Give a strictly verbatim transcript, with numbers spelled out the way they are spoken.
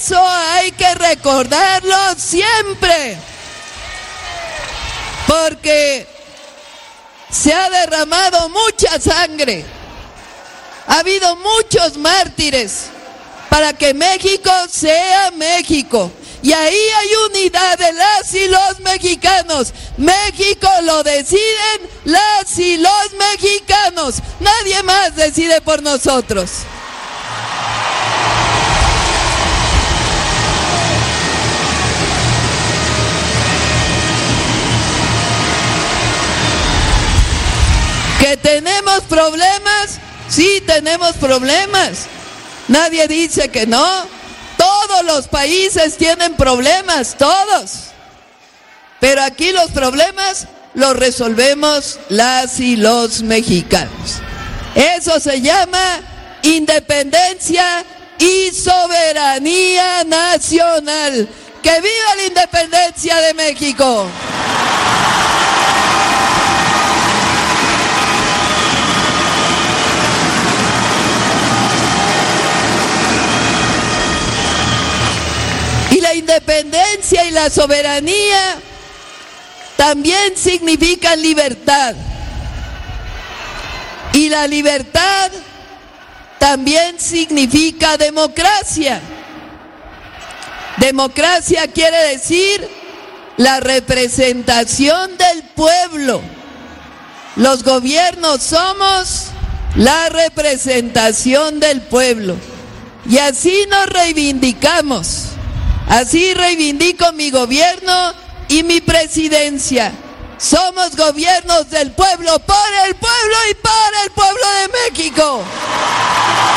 eso hay que recordarlo siempre, porque se ha derramado mucha sangre, ha habido muchos mártires para que México sea México. Y ahí hay unidad de las y los mexicanos. México lo deciden las y los mexicanos. Nadie más decide por nosotros. ¿Que tenemos problemas? Sí, tenemos problemas. Nadie dice que no. Todos los países tienen problemas, todos. Pero aquí los problemas los resolvemos las y los mexicanos. Eso se llama independencia y soberanía nacional. ¡Que viva la independencia de México! La independencia y la soberanía también significan libertad. Y la libertad también significa democracia. Democracia quiere decir la representación del pueblo. Los gobiernos somos la representación del pueblo. Y así nos reivindicamos. Así reivindico mi gobierno y mi presidencia. Somos gobiernos del pueblo, por el pueblo y para el pueblo de México.